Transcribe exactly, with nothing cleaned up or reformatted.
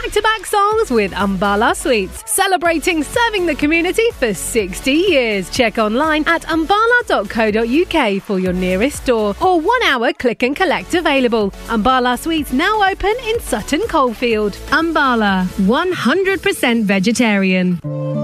back-to-back songs with Umbala Sweets, celebrating serving the community for sixty years. Check online at umbala dot co dot uk for your nearest store or one-hour click and collect available. Umbala Sweets now open in Sutton Coldfield. Umbala, one hundred percent vegetarian.